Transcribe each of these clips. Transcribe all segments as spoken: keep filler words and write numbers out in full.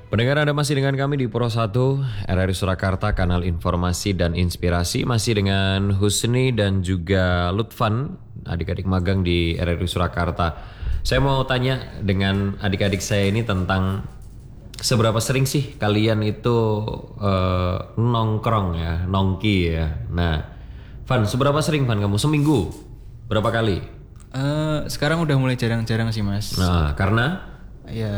Pendengar, Anda masih dengan kami di Pro satu R R I Surakarta, kanal informasi dan inspirasi. Masih dengan Husni dan juga Lutfan, adik-adik magang di R R I Surakarta. Saya mau tanya dengan adik-adik saya ini tentang seberapa sering sih kalian itu uh, nongkrong ya, nongki ya. Nah, Van, seberapa sering Van kamu seminggu? Berapa kali? Uh, sekarang udah mulai jarang-jarang sih mas. Nah, karena? Ya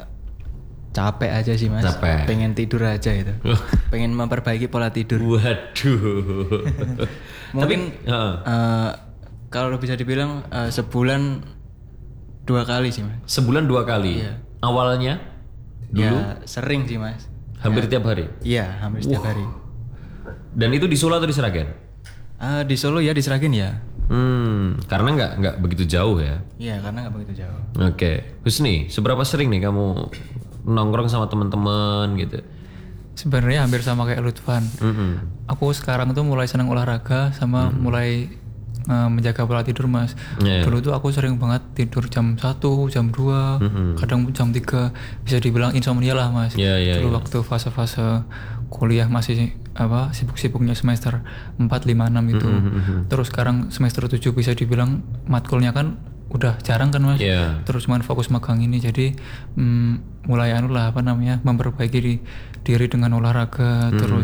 capek aja sih mas. Capek. Pengen tidur aja itu. Pengen memperbaiki pola tidur. Waduh. Mungkin Tapi, uh. uh, kalau bisa dibilang uh, sebulan dua kali sih mas. Sebulan dua kali? Iya. Awalnya? Dulu? Ya sering sih mas. Hampir ya. tiap hari? Iya hampir setiap Wow. hari. Dan itu di Solo atau di Sragen? Uh, di Solo ya, di Sragen ya. Hmm, karena nggak nggak begitu jauh ya? Iya karena nggak begitu jauh. Oke, Husni, seberapa sering nih kamu nongkrong sama teman-teman gitu? Sebenarnya hampir sama kayak Lutfan. Mm-hmm. Aku sekarang tuh mulai senang olahraga sama mm-hmm. mulai uh, menjaga pola tidur mas. Yeah. Dulu tuh aku sering banget tidur jam satu, jam dua, mm-hmm. kadang jam tiga. Bisa dibilang insomnia lah mas. Yeah, yeah, Dulu yeah. waktu fase-fase kuliah masih apa sibuk-sibuknya semester empat, lima, enam itu. Mm-hmm. Terus sekarang semester tujuh bisa dibilang matkulnya kan udah jarang kan mas. Yeah. Terus cuman fokus magang ini, jadi mm, mulai anu lah apa namanya memperbaiki di, diri dengan olahraga. Mm. Terus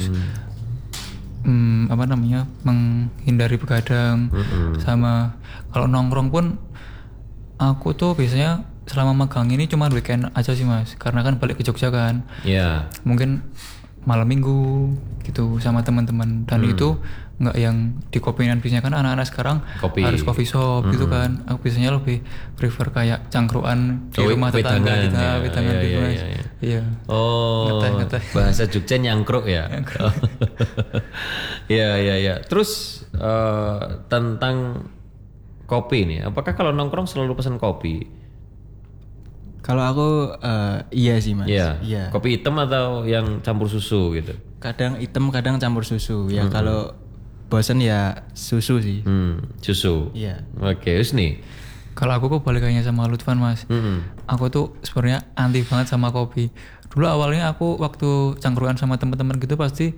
mm, apa namanya menghindari begadang. Mm-hmm. Sama kalau nongkrong pun aku tuh biasanya selama magang ini cuman weekend aja sih mas, karena kan balik ke Jogja kan. Iya. Yeah. Mungkin malam minggu gitu sama teman-teman, dan hmm. itu nggak yang di kopian. Biasanya kan anak-anak sekarang Kopi. harus coffee shop hmm. gitu kan. Aku biasanya lebih prefer kayak cangkruan di oh, rumah tetangga kita, ya. wetangan ya, gitu ya, mas. ya, ya. Iya. Oh, ngeteh-ngeteh. Bahasa Jogja nyangkruk ya. Iya iya iya. Terus uh, tentang kopi nih, apakah kalau nongkrong selalu pesan kopi? Kalau aku uh, iya sih mas. Iya. Iya. Kopi hitam atau yang campur susu gitu? Kadang hitam, kadang campur susu. Ya hmm. kalau bosan ya susu sih. Hmm, susu. Iya. Oke, Husni. Kalau aku kok balikannya sama Lutfan mas. Hmm. Aku tuh sebenarnya anti banget sama kopi. Dulu awalnya aku waktu cangkruan sama teman-teman gitu pasti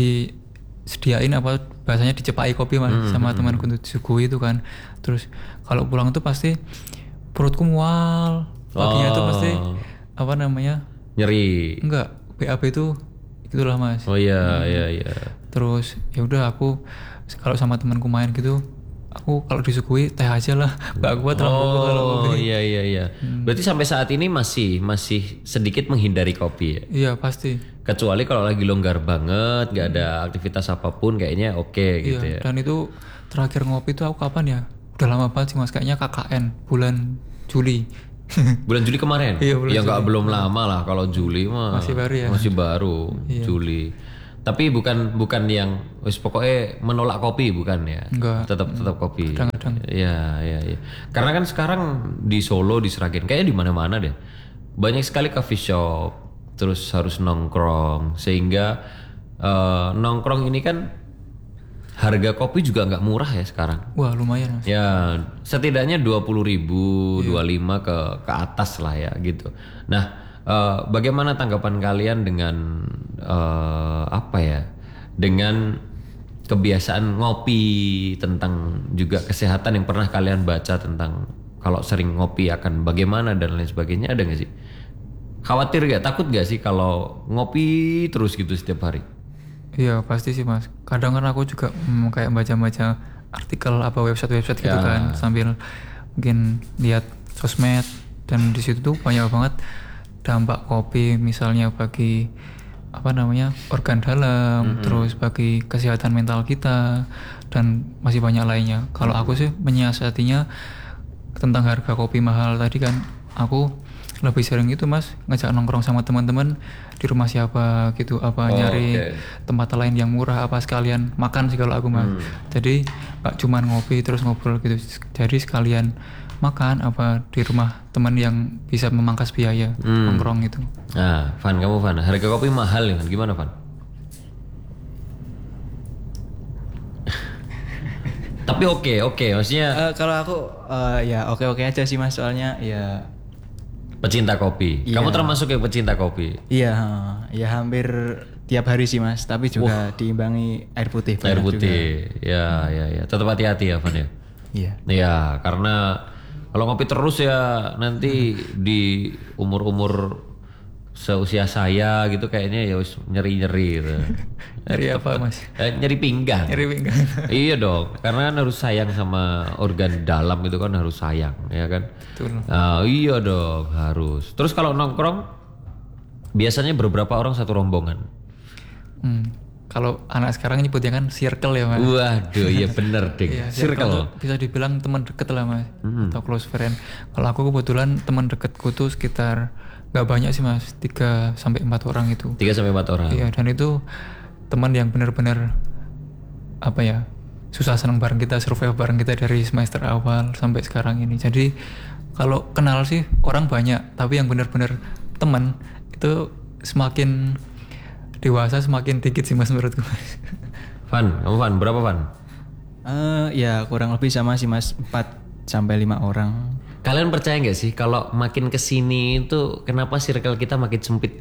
disediain apa bahasanya dicepai kopi mas hmm. sama temanku untuk disuguhi itu kan. Terus kalau pulang tuh pasti perutku mual. Paginya oh. tuh pasti apa namanya nyeri. Enggak, B A B itu itulah mas. Oh iya hmm. iya iya. Terus ya udah aku kalau sama temanku main gitu, aku kalau disuguhi teh aja lah, nggak kuat lah oh, kalau kopi. Oh iya iya iya. Hmm. Berarti sampai saat ini masih masih sedikit menghindari kopi ya? Iya pasti. Kecuali kalau lagi longgar banget, nggak ada aktivitas apapun, kayaknya oke okay, gitu iya, ya. Dan itu terakhir ngopi tuh aku kapan ya? Udah lama banget sih mas, kayaknya K K N bulan Juli. Bulan Juli kemarin? Iya, ya nggak belum lama lah kalau Juli mah masih baru ya. Masih baru iya. Juli. Tapi bukan bukan yang wis pokoknya menolak kopi bukan ya? Enggak. Tetap tetap kopi. Kadang-kadang. Ya ya ya. Karena kan sekarang di Solo, di Sragen, kayaknya di mana-mana deh. Banyak sekali coffee shop, terus harus nongkrong, sehingga uh, nongkrong ini kan harga kopi juga nggak murah ya sekarang. Wah lumayan mas. Ya setidaknya dua puluh ribu, dua puluh lima ke ke atas lah ya gitu. Nah uh, bagaimana tanggapan kalian dengan uh, apa ya? Dengan kebiasaan ngopi, tentang juga kesehatan yang pernah kalian baca tentang kalau sering ngopi akan bagaimana dan lain sebagainya, ada nggak sih? Khawatir gak? Takut gak sih kalau ngopi terus gitu setiap hari? Iya pasti sih mas. Kadang kan aku juga hmm, kayak baca-baca artikel apa website-website gitu ya. kan, sambil mungkin lihat sosmed, dan di situ tuh banyak banget dampak kopi, misalnya bagi apa namanya organ dalam, mm-hmm. terus bagi kesehatan mental kita, dan masih banyak lainnya. Kalau aku sih menyiasatinya tentang harga kopi mahal tadi kan, aku lebih sering itu mas ngajak nongkrong sama teman-teman di rumah siapa gitu, apa oh, nyari okay. tempat lain yang murah, apa sekalian makan sih kalau aku mas. Hmm. Jadi gak cuma ngopi terus ngobrol gitu, jadi sekalian makan apa di rumah teman yang bisa memangkas biaya hmm. nongkrong itu. Nah, Van, kamu Van, harga kopi mahal ya, gimana Van? Tapi oke okay, oke okay. Maksudnya uh, kalau aku uh, ya oke oke aja sih mas, soalnya ya Pecinta kopi. Iya. Kamu termasuk yang pecinta kopi? Iya, ya hampir tiap hari sih mas. Tapi juga diimbangi air putih. Air banyak putih. Ya, ya, ya. Tetap hati-hati ya, Van ya. Iya. Iya, karena kalau ngopi terus ya nanti di umur-umur seusia saya gitu kayaknya ya wis nyeri-nyeri gitu. Dari apa mas? Eh, nyeri pinggang. Nyeri pinggang. Iya dong, karena kan harus sayang sama organ dalam itu kan harus sayang, ya kan? Betul. Ah, iya dong, harus. Terus kalau nongkrong biasanya beberapa orang satu rombongan. Hmm. Kalau anak sekarang nyebutnya kan circle ya mas. Waduh, iya bener deh. Iya, Circle. tuh bisa dibilang teman deket lah mas, atau close friend. Kalau aku kebetulan teman deketku tuh sekitar nggak banyak sih mas, tiga sampai empat orang itu. Tiga sampai empat orang. Iya, dan itu teman yang benar-benar apa ya, susah senang bareng kita, survive bareng kita dari semester awal sampai sekarang ini. Jadi kalau kenal sih orang banyak, tapi yang benar-benar teman itu semakin dewasa semakin dikit sih mas menurutku mas. Van, kamu Van, berapa Van? Eh, ya kurang lebih sama sih mas, empat sampai lima orang. Kalian percaya nggak sih kalau makin kesini itu kenapa circle kita makin sempit?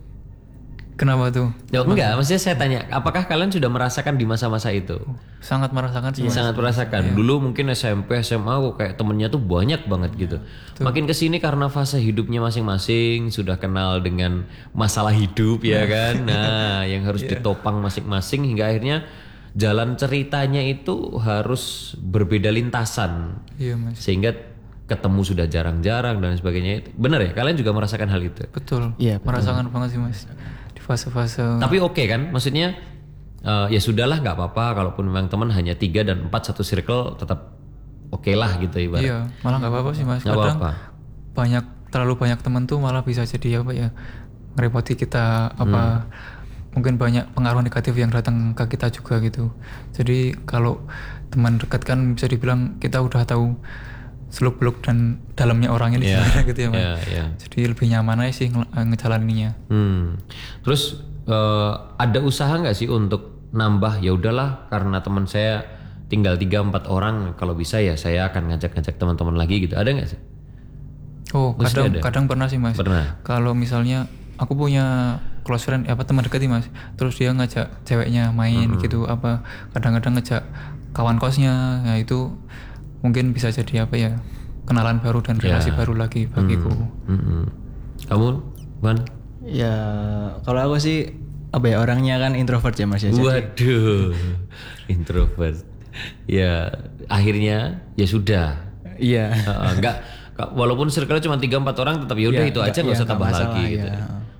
Kenapa tuh? Ya, enggak, maksudnya saya tanya, apakah kalian sudah merasakan di masa-masa itu? Sangat merasakan sih mas. Sangat merasakan. Dulu mungkin S M P, S M A kok kayak temennya tuh banyak banget gitu. Makin kesini karena fase hidupnya masing-masing sudah kenal dengan masalah hidup ya kan. Nah, yang harus ditopang masing-masing hingga akhirnya jalan ceritanya itu harus berbeda lintasan. Iya mas. Sehingga ketemu sudah jarang-jarang dan sebagainya. Benar ya? Kalian juga merasakan hal itu? Betul. Iya, betul. Merasakan banget sih mas di fase-fase. Tapi oke kan? Maksudnya uh, ya sudahlah nggak apa-apa. Kalaupun memang teman hanya tiga dan empat satu circle tetap oke lah gitu ibarat. Iya, malah nggak apa-apa sih mas. Nggak Kadang apa-apa. banyak terlalu banyak teman tuh malah bisa jadi apa ya, ngerepoti kita apa. Mungkin banyak pengaruh negatif yang datang ke kita juga gitu. Jadi kalau teman dekat kan bisa dibilang kita udah tahu seluk-beluk dan dalamnya orang ini Iya, gimana gitu ya mas. iya, iya. Jadi lebih nyaman aja sih nge- ngejalaninnya. Hmm. Terus uh, ada usaha nggak sih untuk nambah? Ya udahlah, karena teman saya tinggal tiga empat orang, kalau bisa ya saya akan ngajak-ngajak teman-teman lagi gitu. Ada nggak sih? Oh Mesti kadang ada? kadang pernah sih mas. Pernah. Kalau misalnya aku punya close friend apa teman dekat nih mas, terus dia ngajak ceweknya main gitu apa, kadang-kadang ngajak kawan kosnya, ya itu mungkin bisa jadi apa ya, kenalan baru dan relasi Ya. baru lagi bagiku. Mm-mm. Kamu, Van? Ya kalau aku sih apa ya, orangnya kan introvert ya mas ya. Jadi Waduh, introvert. Ya akhirnya ya sudah. iya. Uh, enggak, walaupun circle cuma tiga empat orang tetap ya udah Iya, itu enggak- aja nggak iya, usah enggak tambah masalah, lagi gitu. iya.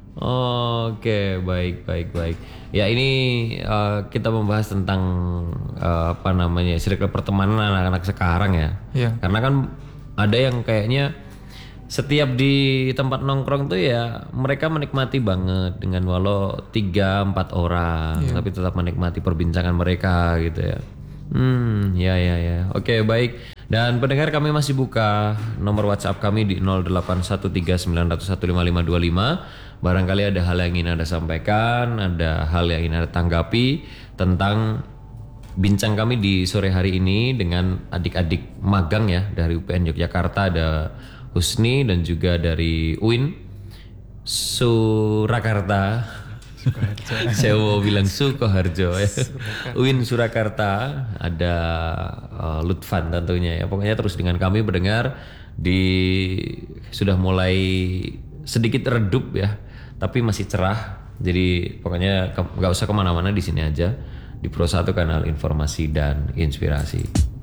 Oke, baik baik baik. Ya ini uh, kita membahas tentang uh, apa namanya circle pertemanan anak-anak sekarang ya. Iya. Karena kan ada yang kayaknya setiap di tempat nongkrong tuh ya mereka menikmati banget dengan walau tiga empat orang, tapi tetap menikmati perbincangan mereka gitu ya. Hmm, ya ya ya. Oke, baik. Dan pendengar, kami masih buka nomor WhatsApp kami di nol delapan satu tiga sembilan nol satu lima lima dua lima. Barangkali ada hal yang ingin Anda sampaikan, ada hal yang ingin Anda tanggapi tentang bincang kami di sore hari ini dengan adik-adik magang ya dari U P N Yogyakarta, ada Husni dan juga dari U I N Surakarta. Saya mau bilang Sukoharjo ya. U I N Surakarta, ada uh, Lutfan tentunya ya. Pokoknya terus dengan kami berdengar di sudah mulai sedikit redup ya, tapi masih cerah. Jadi pokoknya ke- nggak usah kemana-mana, di sini aja di Pro satu, kanal informasi dan inspirasi.